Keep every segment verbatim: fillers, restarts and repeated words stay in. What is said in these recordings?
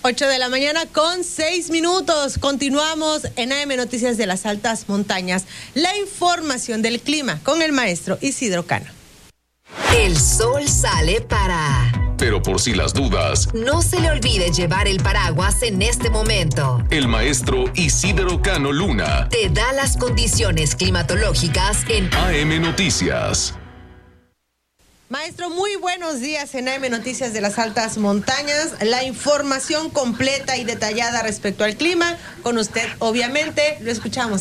ocho de la mañana con seis minutos. Continuamos en A M Noticias de las Altas Montañas. La información del clima con el maestro Isidro Cano. El sol sale para... Pero por si las dudas, no se le olvide llevar el paraguas en este momento. El maestro Isidro Cano Luna te da las condiciones climatológicas en A M Noticias. Maestro, muy buenos días en A M Noticias de las Altas Montañas. La información completa y detallada respecto al clima, con usted, obviamente, lo escuchamos.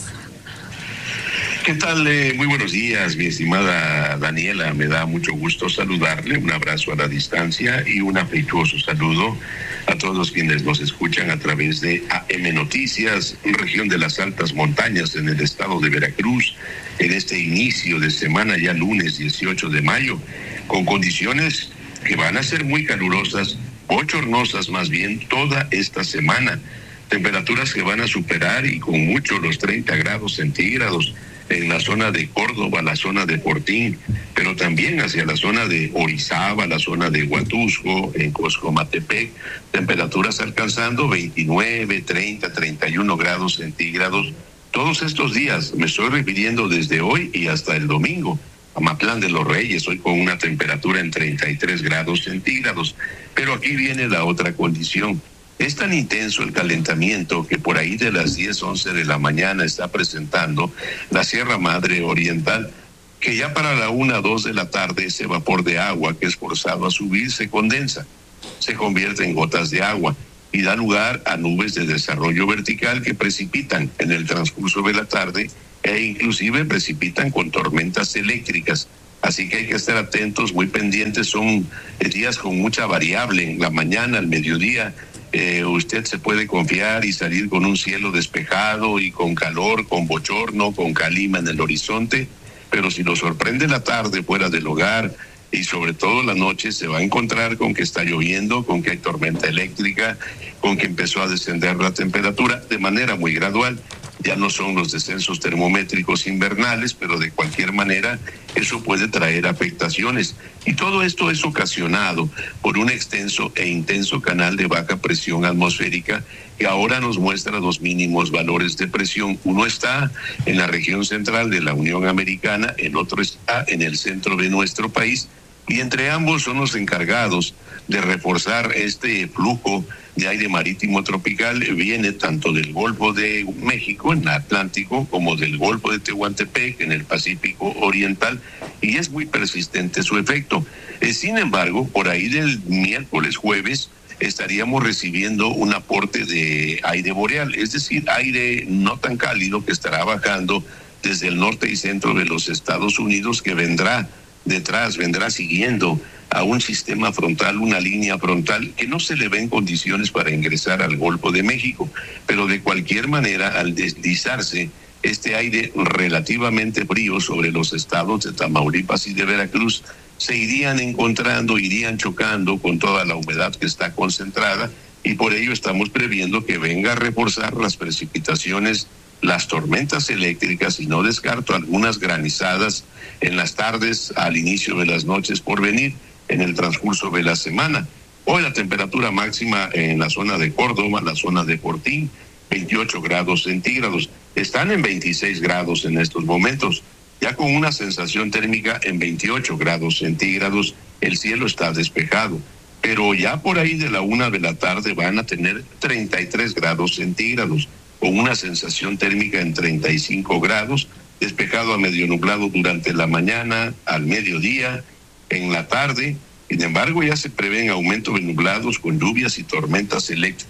¿Qué tal? Eh, muy buenos días, mi estimada Daniela. Me da mucho gusto saludarle, un abrazo a la distancia y un afectuoso saludo a todos quienes nos escuchan a través de A M Noticias, región de las Altas Montañas en el estado de Veracruz, en este inicio de semana, ya lunes dieciocho de mayo, con condiciones que van a ser muy calurosas, bochornosas más bien, toda esta semana. Temperaturas que van a superar y con mucho los treinta grados centígrados en la zona de Córdoba, la zona de Fortín, pero también hacia la zona de Orizaba, la zona de Huatusco, en Coscomatepec, temperaturas alcanzando veintinueve, treinta, treinta y uno grados centígrados. Todos estos días, me estoy refiriendo desde hoy y hasta el domingo. Amatlán de los Reyes, hoy con una temperatura en treinta y tres grados centígrados. Pero aquí viene la otra condición. Es tan intenso el calentamiento que por ahí de las diez, once de la mañana está presentando la Sierra Madre Oriental, que ya para la una, dos de la tarde ese vapor de agua que es forzado a subir se condensa, se convierte en gotas de agua y da lugar a nubes de desarrollo vertical que precipitan en el transcurso de la tarde e inclusive precipitan con tormentas eléctricas. Así que hay que estar atentos, muy pendientes. Son días con mucha variable. En la mañana, al mediodía, eh, usted se puede confiar y salir con un cielo despejado y con calor, con bochorno, con calima en el horizonte. Pero si lo sorprende la tarde fuera del hogar y sobre todo la noche, se va a encontrar con que está lloviendo, con que hay tormenta eléctrica, con que empezó a descender la temperatura de manera muy gradual. Ya no son los descensos termométricos invernales, pero de cualquier manera eso puede traer afectaciones. Y todo esto es ocasionado por un extenso e intenso canal de baja presión atmosférica que ahora nos muestra los mínimos valores de presión. Uno está en la región central de la Unión Americana, el otro está en el centro de nuestro país, y entre ambos son los encargados de reforzar este flujo de aire marítimo tropical. Viene tanto del Golfo de México en el Atlántico como del Golfo de Tehuantepec en el Pacífico Oriental, y es muy persistente su efecto. Eh, sin embargo, por ahí del miércoles, jueves, estaríamos recibiendo un aporte de aire boreal, es decir, aire no tan cálido que estará bajando desde el norte y centro de los Estados Unidos, que vendrá detrás, vendrá siguiendo a un sistema frontal, una línea frontal que no se le ven condiciones para ingresar al Golfo de México, pero de cualquier manera, al deslizarse este aire relativamente frío sobre los estados de Tamaulipas y de Veracruz, se irían encontrando, irían chocando con toda la humedad que está concentrada, y por ello estamos previendo que venga a reforzar las precipitaciones, las tormentas eléctricas, y no descarto algunas granizadas en las tardes, al inicio de las noches por venir, en el transcurso de la semana. Hoy la temperatura máxima en la zona de Córdoba, la zona de Fortín, veintiocho grados centígrados. Están en veintiséis grados en estos momentos, ya con una sensación térmica en veintiocho grados centígrados. El cielo está despejado, pero ya por ahí de la una de la tarde van a tener treinta y tres grados centígrados, con una sensación térmica en treinta y cinco grados, despejado a medio nublado durante la mañana, al mediodía, en la tarde. Sin embargo, ya se prevén aumento de nublados con lluvias y tormentas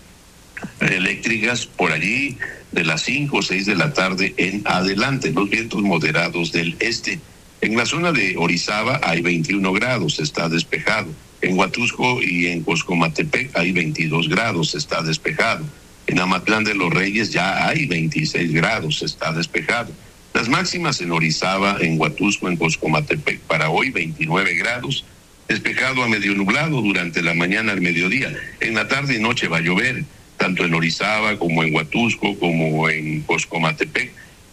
eléctricas por allí de las cinco o seis de la tarde en adelante. Los vientos moderados del este. En la zona de Orizaba hay veintiuno grados, está despejado. En Huatusco y en Coscomatepec hay veintidós grados, está despejado. En Amatlán de los Reyes ya hay veintiséis grados, está despejado. Las máximas en Orizaba, en Huatusco, en Coscomatepec para hoy veintinueve grados, despejado a medio nublado durante la mañana al mediodía. En la tarde y noche va a llover, tanto en Orizaba como en Huatusco como en Coscomatepec.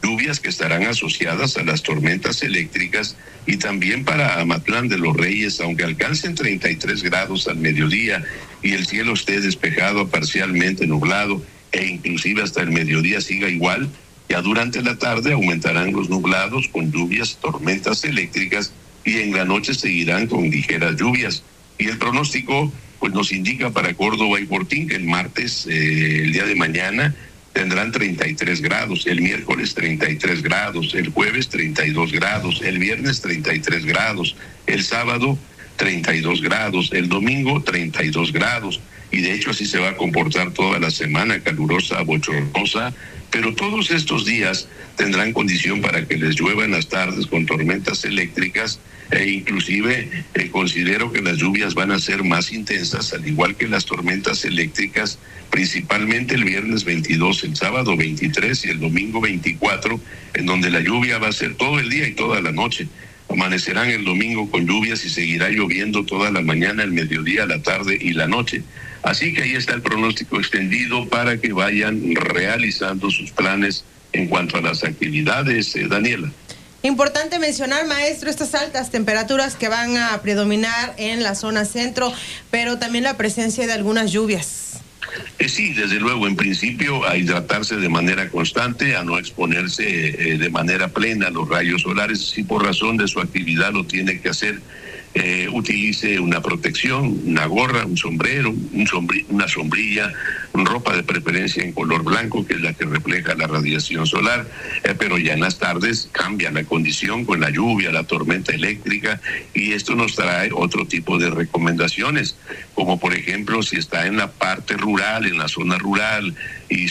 lluvias que estarán asociadas a las tormentas eléctricas, y también para Amatlán de los Reyes, aunque alcancen treinta y tres grados al mediodía y el cielo esté despejado, parcialmente nublado, e inclusive hasta el mediodía siga igual, ya durante la tarde aumentarán los nublados con lluvias, tormentas eléctricas, y en la noche seguirán con ligeras lluvias. Y el pronóstico pues nos indica para Córdoba y Fortín que el martes, eh, el día de mañana, tendrán treinta y tres grados, el miércoles treinta y tres grados, el jueves treinta y dos grados, el viernes treinta y tres grados, el sábado treinta y dos grados, el domingo treinta y dos grados, y de hecho así se va a comportar toda la semana, calurosa, bochornosa, pero todos estos días tendrán condición para que les llueva en las tardes con tormentas eléctricas, e inclusive eh, considero que las lluvias van a ser más intensas, al igual que las tormentas eléctricas, principalmente el viernes veintidós, el sábado veintitrés y el domingo veinticuatro, en donde la lluvia va a ser todo el día y toda la noche. Amanecerán el domingo con lluvias y seguirá lloviendo toda la mañana, el mediodía, la tarde y la noche. Así que ahí está el pronóstico extendido para que vayan realizando sus planes en cuanto a las actividades, eh, Daniela. Importante mencionar, maestro, estas altas temperaturas que van a predominar en la zona centro, pero también la presencia de algunas lluvias. Eh, sí, desde luego, en principio a hidratarse de manera constante, a no exponerse eh, de manera plena a los rayos solares. Si por razón de su actividad lo tiene que hacer, eh, utilice una protección, una gorra, un sombrero, un sombri- una sombrilla, ropa de preferencia en color blanco, que es la que refleja la radiación solar, eh, pero ya en las tardes cambia la condición con la lluvia, la tormenta eléctrica, y esto nos trae otro tipo de recomendaciones, como por ejemplo si está en la parte rural, en la zona rural, y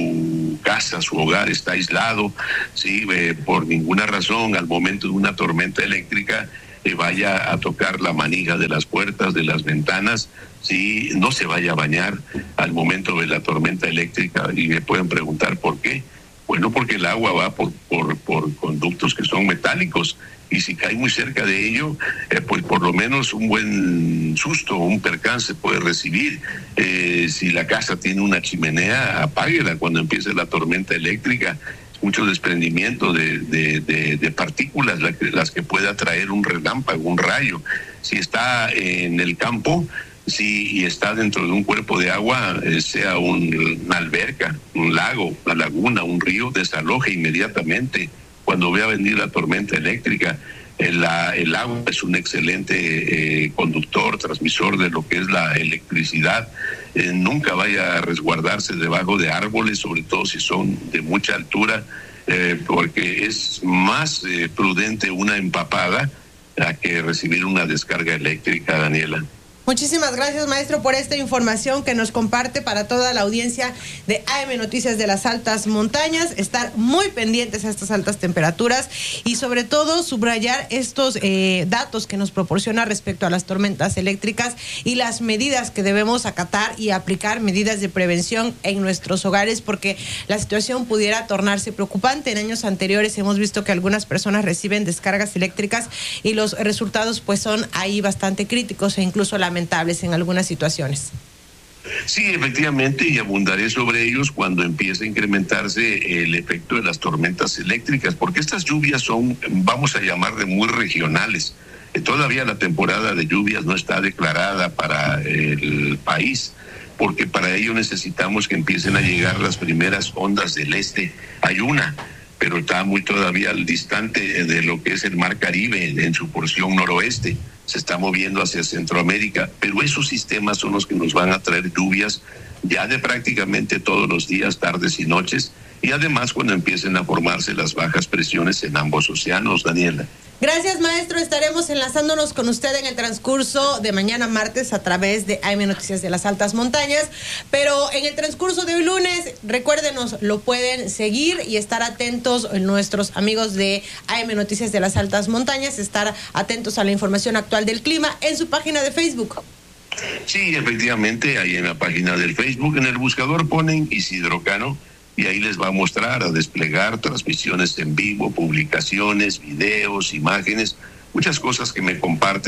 su casa, su hogar está aislado, sí, eh, por ninguna razón al momento de una tormenta eléctrica eh, vaya a tocar la manija de las puertas, de las ventanas, sí, no se vaya a bañar al momento de la tormenta eléctrica. Y me pueden preguntar por qué. Bueno, porque el agua va por, por, por conductos que son metálicos, y si cae muy cerca de ello, eh, pues por lo menos un buen susto, un percance puede recibir. Eh, si la casa tiene una chimenea, apáguela cuando empiece la tormenta eléctrica. Mucho desprendimiento de, de, de, de partículas, la que, las que pueda traer un relámpago, un rayo. Si está en el campo, si y está dentro de un cuerpo de agua, eh, sea un, una alberca, un lago, una laguna, un río, desaloje inmediatamente cuando vea venir la tormenta eléctrica. El, la, el agua es un excelente eh, conductor, transmisor de lo que es la electricidad. Eh, nunca vaya a resguardarse debajo de árboles, sobre todo si son de mucha altura, eh, porque es más eh, prudente una empapada a que recibir una descarga eléctrica, Daniela. Muchísimas gracias, maestro, por esta información que nos comparte para toda la audiencia de A M Noticias de las Altas Montañas. Estar muy pendientes a estas altas temperaturas y sobre todo subrayar estos eh, datos que nos proporciona respecto a las tormentas eléctricas y las medidas que debemos acatar y aplicar, medidas de prevención en nuestros hogares, porque la situación pudiera tornarse preocupante. En años anteriores hemos visto que algunas personas reciben descargas eléctricas y los resultados pues son ahí bastante críticos e incluso lamentables en algunas situaciones. Sí, efectivamente, y abundaré sobre ellos cuando empiece a incrementarse el efecto de las tormentas eléctricas, porque estas lluvias son, vamos a llamar, de muy regionales. Eh, todavía la temporada de lluvias no está declarada para el país, porque para ello necesitamos que empiecen a llegar las primeras ondas del este. Hay una, pero está muy todavía distante de lo que es el Mar Caribe en su porción noroeste. Se está moviendo hacia Centroamérica, pero esos sistemas son los que nos van a traer lluvias ya de prácticamente todos los días, tardes y noches, y además cuando empiecen a formarse las bajas presiones en ambos océanos, Daniela. Gracias, maestro. Estaremos enlazándonos con usted en el transcurso de mañana martes a través de A M Noticias de las Altas Montañas. Pero en el transcurso de hoy lunes, recuérdenos, lo pueden seguir y estar atentos nuestros amigos de A M Noticias de las Altas Montañas, estar atentos a la información actual del clima en su página de Facebook. Sí, efectivamente, ahí en la página del Facebook, en el buscador ponen Isidro Cano, y ahí les va a mostrar, a desplegar transmisiones en vivo, publicaciones, videos, imágenes, muchas cosas que me comparten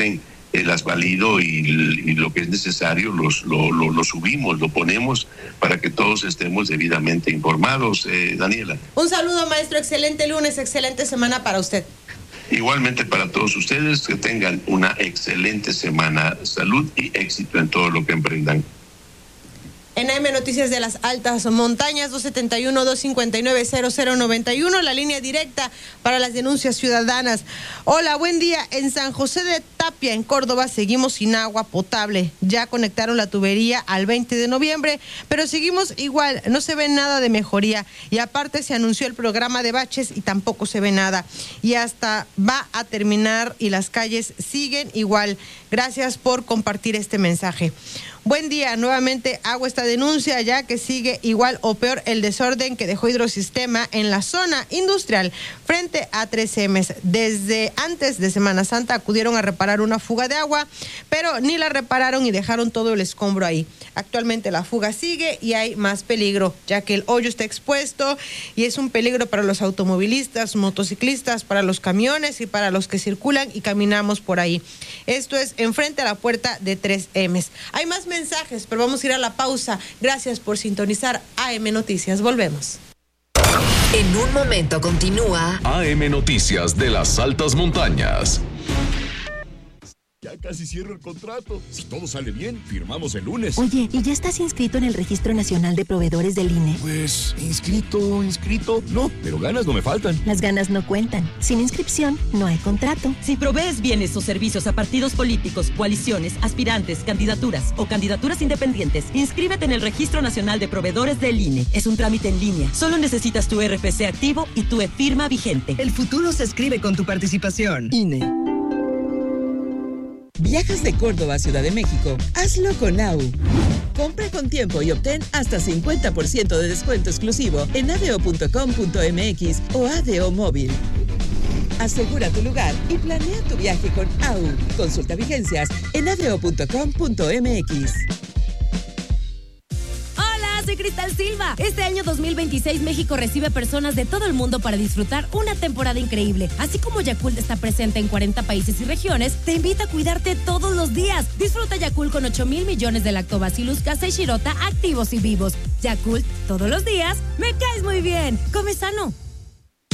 eh, las valido y, y lo que es necesario los, lo, lo, lo subimos, lo ponemos para que todos estemos debidamente informados. Eh, Daniela. Un saludo, maestro. Excelente lunes, excelente semana para usted. Igualmente para todos ustedes, que tengan una excelente semana. Salud y éxito en todo lo que emprendan. En A M Noticias de las Altas Montañas, dos siete uno, dos cinco nueve, cero cero nueve uno, la línea directa para las denuncias ciudadanas. Hola, buen día. En San José de Tapia, en Córdoba, seguimos sin agua potable. Ya conectaron la tubería al veinte de noviembre, pero seguimos igual, no se ve nada de mejoría. Y aparte se anunció el programa de baches y tampoco se ve nada. Y hasta va a terminar y las calles siguen igual. Gracias por compartir este mensaje. Buen día, nuevamente hago esta denuncia ya que sigue igual o peor el desorden que dejó Hidrosistema en la zona industrial frente a tres emes. Desde antes de Semana Santa acudieron a reparar una fuga de agua, pero ni la repararon y dejaron todo el escombro ahí. Actualmente la fuga sigue y hay más peligro, ya que el hoyo está expuesto y es un peligro para los automovilistas, motociclistas, para los camiones y para los que circulan y caminamos por ahí. Esto es enfrente a la puerta de tres emes. Hay más mensajes, pero vamos a ir a la pausa. Gracias por sintonizar A M Noticias. Volvemos. En un momento continúa A M Noticias de las Altas Montañas. Ya casi cierro el contrato. Si todo sale bien, firmamos el lunes. Oye, ¿y ya estás inscrito en el Registro Nacional de Proveedores del I N E? Pues, inscrito, inscrito, no, pero ganas no me faltan. Las ganas no cuentan. Sin inscripción, no hay contrato. Si provees bienes o servicios a partidos políticos, coaliciones, aspirantes, candidaturas o candidaturas independientes, inscríbete en el Registro Nacional de Proveedores del I N E. Es un trámite en línea. Solo necesitas tu R F C activo y tu e-firma vigente. El futuro se escribe con tu participación. I N E. ¿Viajas de Córdoba a Ciudad de México? Hazlo con A U. Compra con tiempo y obtén hasta cincuenta por ciento de descuento exclusivo en adeo punto com punto m x o Adeo Móvil. Asegura tu lugar y planea tu viaje con A U. Consulta vigencias en adeo punto com punto m x. Soy Cristal Silva. Este año dos mil veintiséis México recibe personas de todo el mundo para disfrutar una temporada increíble. Así como Yakult está presente en cuarenta países y regiones, te invita a cuidarte todos los días. Disfruta Yakult con ocho mil millones de Lactobacillus casei shirota activos y vivos. Yakult, todos los días, me caes muy bien. Come sano.